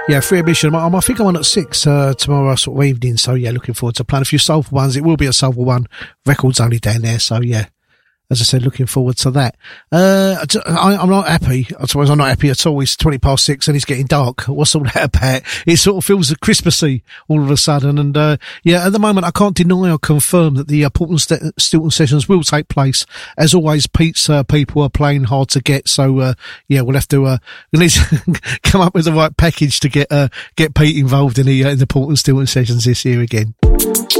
Yeah, free admission. I think I'm on at 6 tomorrow sort of evening. So yeah, looking forward to playing a few soulful ones. It will be a soulful one. Records only down there. So yeah. As I said, looking forward to that. I'm not happy. I suppose I'm not happy at all. It's 6:20 and it's getting dark. What's all that about? It sort of feels Christmassy all of a sudden. And, yeah, at the moment, I can't deny or confirm that the Portland-Stilton sessions will take place. As always, Pete's people are playing hard to get. So, yeah, we'll have to, we need to come up with the right package to get Pete involved in the Portland-Stilton sessions this year again.